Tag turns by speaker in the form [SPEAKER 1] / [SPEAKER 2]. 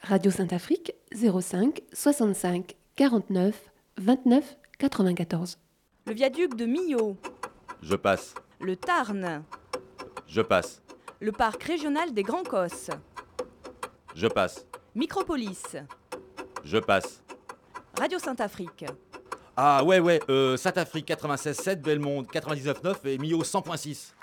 [SPEAKER 1] Radio Saint-Afrique 05 65 49 29 94.
[SPEAKER 2] Le viaduc de Millau.
[SPEAKER 3] Je passe.
[SPEAKER 2] Le Tarn.
[SPEAKER 3] Je passe.
[SPEAKER 2] Le parc régional des Grands Cosses.
[SPEAKER 3] Je passe.
[SPEAKER 2] Micropolis.
[SPEAKER 3] Je passe.
[SPEAKER 2] Radio Saint-Afrique.
[SPEAKER 3] Ah ouais, Saint-Afrique 96.7, Bellemonde 99.9 et Millau 100.6.